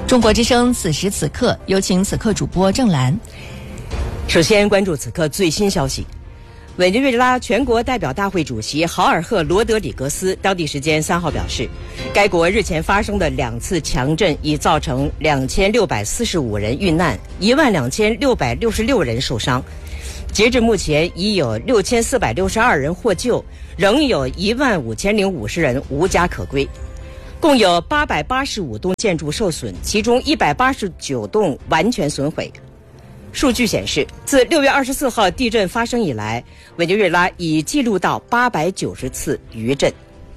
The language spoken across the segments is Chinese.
中国之声此时此刻，有请此刻主播郑兰。 首先关注此刻最新消息。委内瑞拉全国代表大会主席豪尔赫·罗德里格斯当地时间3号表示，该国日前发生的2次强震已造成2645人遇难，12666人受伤。截至目前，已有6462人获救，仍有15050人无家可归。共有885栋建筑受损，其中189栋完全损毁。数据显示，自6月24号地震发生以来，委内瑞拉已记录到890次余震。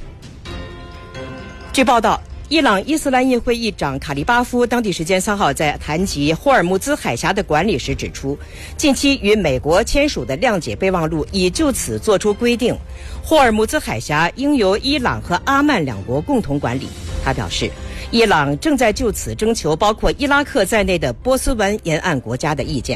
据报道，伊朗伊斯兰议会议长卡利巴夫当地时间3号在谈及霍尔木兹海峡的管理时指出，近期与美国签署的谅解备忘录已就此作出规定，霍尔木兹海峡应由伊朗和阿曼2国共同管理。他表示，伊朗正在就此征求包括伊拉克在内的波斯湾沿岸国家的意见。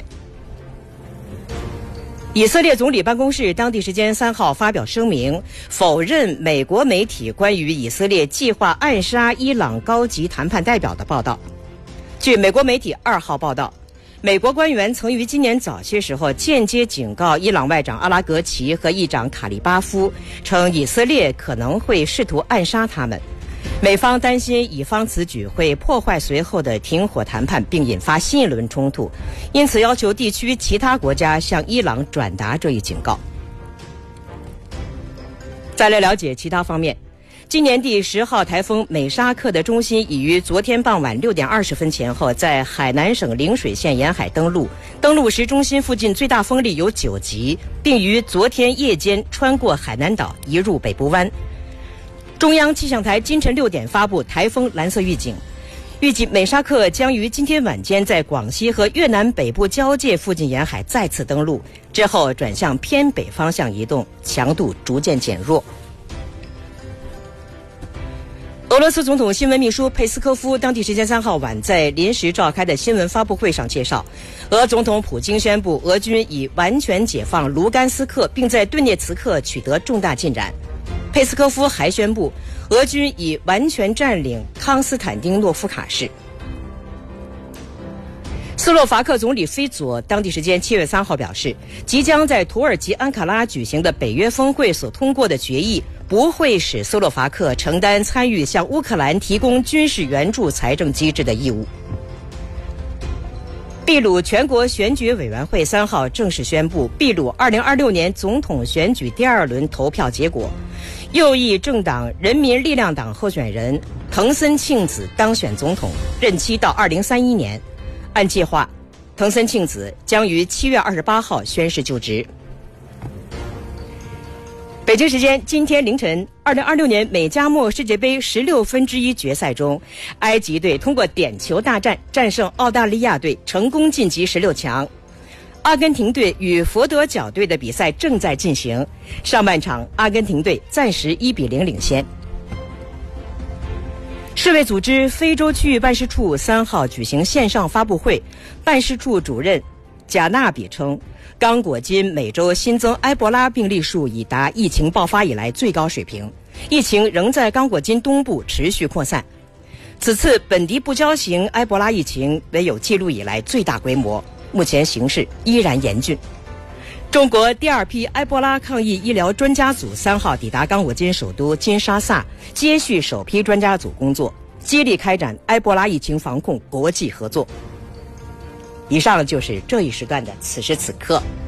以色列总理办公室当地时间3号发表声明，否认美国媒体关于以色列计划暗杀伊朗高级谈判代表的报道。据美国媒体2号报道，美国官员曾于今年早些时候间接警告伊朗外长阿拉格齐和议长卡利巴夫，称以色列可能会试图暗杀他们。美方担心以方此举会破坏随后的停火谈判，并引发新一轮冲突，因此要求地区其他国家向伊朗转达这一警告。再来了解其他方面，今年第10号台风美沙克的中心已于昨天傍晚6点20分前后在海南省陵水县沿海登陆时中心附近最大风力有9级，并于昨天夜间穿过海南岛移入北部湾。中央气象台今晨6点发布台风蓝色预警，预计美沙克将于今天晚间在广西和越南北部交界附近沿海再次登陆，之后转向偏北方向移动，强度逐渐减弱。俄罗斯总统新闻秘书佩斯科夫当地时间3号晚在临时召开的新闻发布会上介绍，俄总统普京宣布俄军已完全解放卢甘斯克，并在顿涅茨克取得重大进展。佩斯科夫还宣布，俄军已完全占领康斯坦丁诺夫卡市。斯洛伐克总理菲佐当地时间7月3号表示，即将在土耳其安卡拉举行的北约峰会所通过的决议不会使斯洛伐克承担参与向乌克兰提供军事援助财政机制的义务。秘鲁全国选举委员会3号正式宣布秘鲁2026年总统选举第2轮投票结果，右翼政党人民力量党候选人藤森庆子当选总统，任期到2031年。按计划，藤森庆子将于7月28号宣誓就职。北京时间今天凌晨，2026年美加墨世界杯16分之1决赛中，埃及队通过点球大战战胜澳大利亚队，成功晋级16强。阿根廷队与佛得角队的比赛正在进行，上半场阿根廷队暂时1比0领先。世卫组织非洲区域办事处3号举行线上发布会，办事处主任贾纳比称，刚果金每周新增埃博拉病例数已达疫情爆发以来最高水平，疫情仍在刚果金东部持续扩散。此次本地不交型埃博拉疫情为有记录以来最大规模，目前形势依然严峻。中国第2批埃博拉抗疫医疗专家组3号抵达刚果金首都金沙萨，接续首批专家组工作，接力开展埃博拉疫情防控国际合作。以上就是这一时段的此时此刻。